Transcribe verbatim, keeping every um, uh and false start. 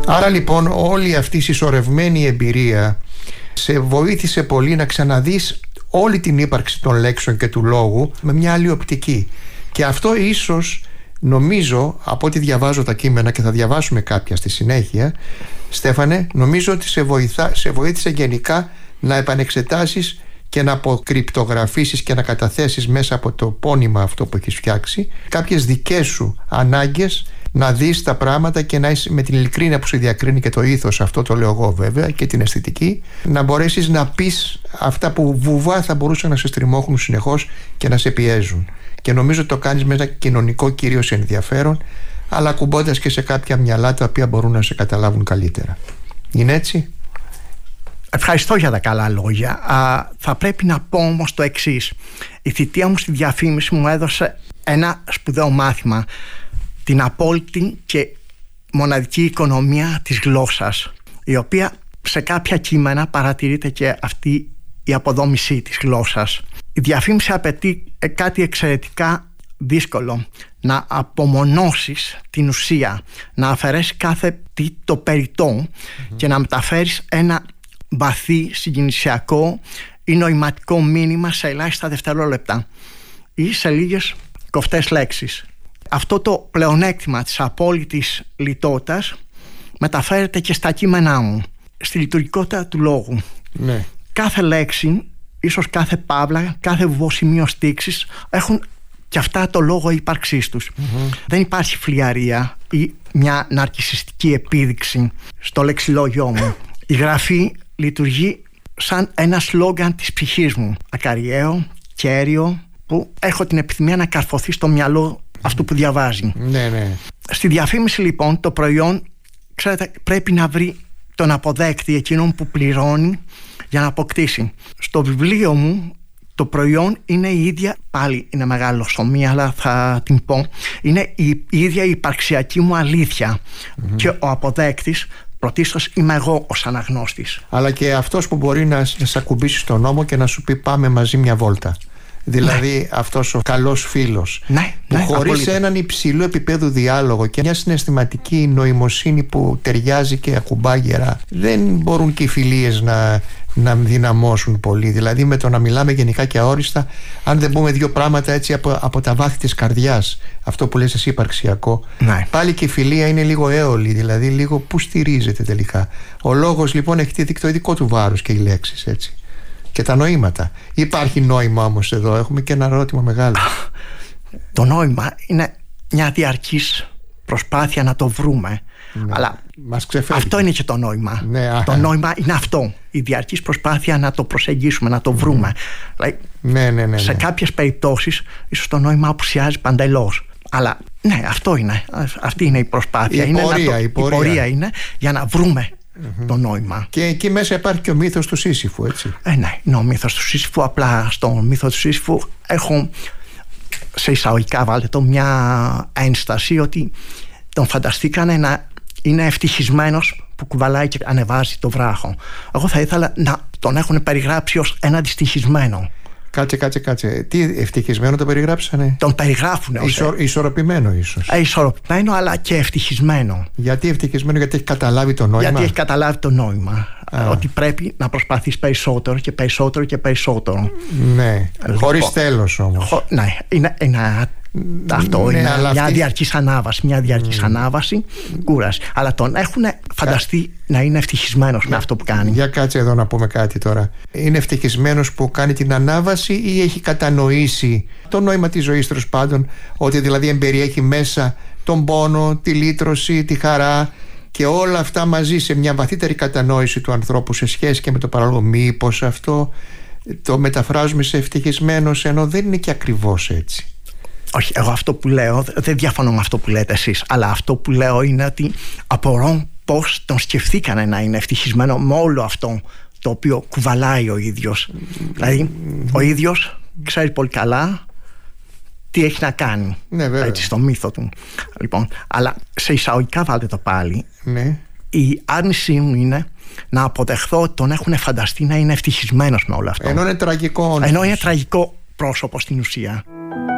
Άρα λοιπόν όλη αυτή η συσσωρευμένη εμπειρία σε βοήθησε πολύ να ξαναδείς όλη την ύπαρξη των λέξεων και του λόγου με μια άλλη οπτική. Και αυτό ίσως, νομίζω, από ό,τι διαβάζω τα κείμενα, και θα διαβάσουμε κάποια στη συνέχεια, Στέφανε, νομίζω ότι σε, βοηθά, σε βοήθησε γενικά να επανεξετάσεις και να αποκρυπτογραφήσεις και να καταθέσεις μέσα από το πόνημα αυτό που έχεις φτιάξει κάποιες δικές σου ανάγκες, να δεις τα πράγματα και να είσαι με την ειλικρίνεια που σε διακρίνει και το ήθος, αυτό το λέω εγώ βέβαια, και την αισθητική, να μπορέσεις να πεις αυτά που βουβά θα μπορούσαν να σε στριμώχνουν συνεχώς και να σε πιέζουν. Και νομίζω ότι το κάνεις με ένα κοινωνικό κυρίως ενδιαφέρον, αλλά ακουμπώντας και σε κάποια μυαλά τα οποία μπορούν να σε καταλάβουν καλύτερα. Είναι έτσι? Ευχαριστώ για τα καλά λόγια. Α, θα πρέπει να πω όμως το εξής. Η θητεία μου στη διαφήμιση μου έδωσε ένα σπουδαίο μάθημα, την απόλυτη και μοναδική οικονομία της γλώσσας, η οποία σε κάποια κείμενα παρατηρείται και αυτή η αποδόμησή της γλώσσας. Η διαφήμιση απαιτεί κάτι εξαιρετικά δύσκολο, να απομονώσεις την ουσία, να αφαιρέσεις κάθε τι το περιττό mm-hmm. και να μεταφέρεις ένα βαθύ, συγκινησιακό ή νοηματικό μήνυμα σε ελάχιστα δευτερόλεπτα ή σε λίγες κοφτές λέξεις. Αυτό το πλεονέκτημα της απόλυτης λιτότητας μεταφέρεται και στα κείμενά μου, στη λειτουργικότητα του λόγου. Ναι. Κάθε λέξη, ίσως κάθε παύλα, κάθε βουβοσημείο στίξης έχουν και αυτά το λόγο ύπαρξής τους. Mm-hmm. Δεν υπάρχει φλιαρία ή μια ναρκισσιστική επίδειξη στο λεξιλόγιό μου. Η γραφή λειτουργεί σαν ένα σλόγγαν της ψυχής μου, ακαριαίο, κέριο, που έχω την επιθυμία να καρφωθεί στο μυαλό αυτού που διαβάζει. Ναι, ναι. Στη διαφήμιση λοιπόν το προϊόν, ξέρετε, πρέπει να βρει τον αποδέκτη, εκείνον που πληρώνει για να αποκτήσει. Στο βιβλίο μου το προϊόν είναι η ίδια, πάλι είναι μεγάλο σωμί, αλλά θα την πω, είναι η, η ίδια η υπαρξιακή μου αλήθεια mm-hmm. και ο αποδέκτης πρωτίστως είμαι εγώ ως αναγνώστης. Αλλά και αυτός που μπορεί να σε ακουμπήσει στον νόμο και να σου πει πάμε μαζί μια βόλτα. Δηλαδή ναι. αυτός ο καλός φίλος ναι, που ναι, χωρίς απολύτως. έναν υψηλό επίπεδο διάλογο και μια συναισθηματική νοημοσύνη που ταιριάζει και ακουμπά γερά, δεν μπορούν και οι φιλίες να, να δυναμώσουν πολύ. Δηλαδή με το να μιλάμε γενικά και αόριστα, αν δεν πούμε δύο πράγματα έτσι από, από τα βάθη της καρδιάς, αυτό που λες εσύ υπαρξιακό, ναι. πάλι και η φιλία είναι λίγο έολη, δηλαδή λίγο που στηρίζεται τελικά. Ο λόγος λοιπόν έχει το ειδικό του βάρος και οι λέξεις, έτσι. Και τα νοήματα. Υπάρχει νόημα όμως εδώ? Έχουμε και ένα ερώτημα μεγάλο. Το νόημα είναι μια διαρκής προσπάθεια να το βρούμε. Ναι. Αλλά μας ξεφεύγει. Αυτό είναι και το νόημα. Ναι, το νόημα είναι αυτό. Η διαρκής προσπάθεια να το προσεγγίσουμε, να το βρούμε. Mm. Like, ναι, ναι, ναι, σε ναι. κάποιες περιπτώσεις ίσως το νόημα απουσιάζει παντελώς. Αλλά ναι, αυτό είναι. Αυτή είναι η προσπάθεια. Η είναι πορεία, να το, η πορεία. η πορεία είναι για να βρούμε Mm-hmm. το νόημα. Και εκεί μέσα υπάρχει και ο μύθος του Σύσυφου, έτσι. Ε, ναι, είναι ο μύθος του Σύσυφου. Απλά στο μύθο του Σύσυφου έχω, σε εισαγωγικά βάλτε το, μια ένσταση ότι τον φανταστήκανε να είναι ευτυχισμένος που κουβαλάει και ανεβάζει το βράχο. Εγώ θα ήθελα να τον έχουν περιγράψει ως ένα δυστυχισμένο. Κάτσε, κάτσε, κάτσε. Τι ευτυχισμένο το περιγράψανε? Τον περιγράφουνε ως Ισο, ισορροπημένο ίσως. Ε, ισορροπημένο αλλά και ευτυχισμένο. Γιατί ευτυχισμένο? Γιατί έχει καταλάβει το νόημα. Γιατί έχει καταλάβει το νόημα. Α. Ότι πρέπει να προσπαθείς περισσότερο και περισσότερο και περισσότερο. Ναι. Λοιπόν, χωρίς τέλος όμως. Χω, ναι, είναι, είναι αυτό. Ναι, είναι μια αυτή... διαρκής ανάβαση. Μια διαρκής mm. ανάβαση, κούραση. Αλλά τον έχουν φανταστεί Κα... να είναι ευτυχισμένος με αυτό που κάνει. Για κάτσε εδώ να πούμε κάτι τώρα. Είναι ευτυχισμένος που κάνει την ανάβαση ή έχει κατανοήσει το νόημα της ζωής, τέλος πάντων, ότι δηλαδή εμπεριέχει μέσα τον πόνο, τη λύτρωση, τη χαρά και όλα αυτά μαζί σε μια βαθύτερη κατανόηση του ανθρώπου σε σχέση και με το παράλογο? Μήπως αυτό το μεταφράζουμε σε ευτυχισμένος, ενώ δεν είναι και ακριβώς έτσι? Όχι, εγώ αυτό που λέω, δεν διαφωνώ με αυτό που λέτε εσείς, αλλά αυτό που λέω είναι ότι απορώ πώς τον σκεφτήκανε να είναι ευτυχισμένο με όλο αυτό το οποίο κουβαλάει ο ίδιος. Mm. Δηλαδή ο ίδιος ξέρει πολύ καλά τι έχει να κάνει, ναι, έτσι, στο μύθο του. Λοιπόν, αλλά σε εισαγωγικά βάλτε το πάλι. Ναι. Η άρνησή μου είναι να αποδεχθώ ότι τον έχουν φανταστεί να είναι ευτυχισμένος με όλο αυτό. Ενώ είναι τραγικό. Ενώ είναι τραγικό πρόσωπο στην ουσία.